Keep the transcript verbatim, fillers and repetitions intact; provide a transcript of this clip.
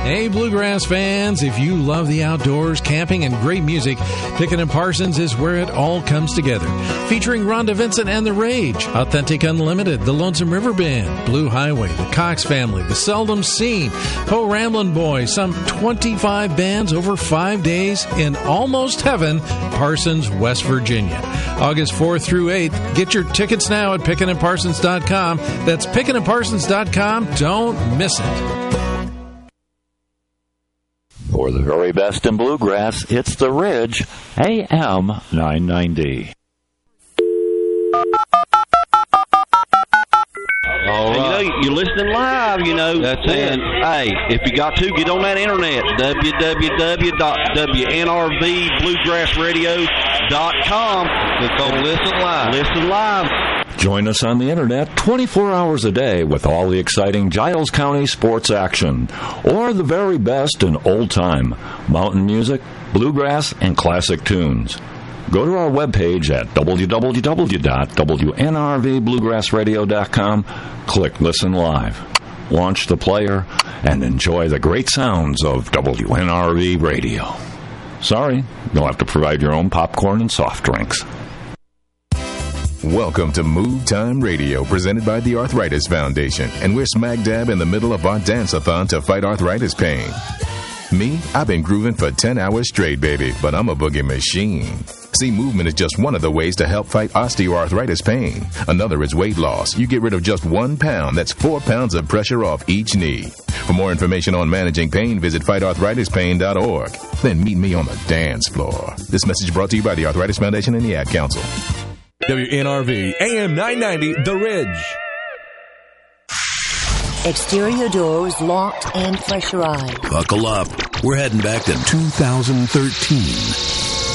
Hey, Bluegrass fans, if you love the outdoors, camping, and great music, Pickett and Parsons is where it all comes together. Featuring Rhonda Vincent and The Rage, Authentic Unlimited, The Lonesome River Band, Blue Highway, The Cox Family, The Seldom Seen, Po Ramblin' Boys, some twenty-five bands over five days in almost heaven, Parsons, West Virginia. August fourth through eighth. Get your tickets now at pickett and parsons dot com. That's pickett and parsons dot com. Don't miss it. For the very best in bluegrass, it's The Ridge, A M nine ninety. All right. You know, you're listening live, you know. That's and, it. Hey, if you got to, get on that internet, w w w dot w n r v bluegrass radio dot com. Click on Listen Live. Listen live. Join us on the internet twenty-four hours a day with all the exciting Giles County sports action, or the very best in old-time mountain music, bluegrass, and classic tunes. Go to our webpage at w w w dot w n r v bluegrass radio dot com, click Listen Live, launch the player, and enjoy the great sounds of W N R V Radio. Sorry, you'll have to provide your own popcorn and soft drinks. Welcome to Move Time Radio, presented by the Arthritis Foundation, and we're smack dab in the middle of our dance-a-thon to fight arthritis pain. Me, I've been grooving for ten hours straight, baby, but I'm a boogie machine. See, movement is just one of the ways to help fight osteoarthritis pain. Another is weight loss. You get rid of just one pound. That's four pounds of pressure off each knee. For more information on managing pain, visit fight arthritis pain dot org. Then meet me on the dance floor. This message brought to you by the Arthritis Foundation and the Ad Council. W N R V, A M nine ninety, The Ridge. Exterior doors locked and pressurized. Buckle up. We're heading back to two thousand thirteen.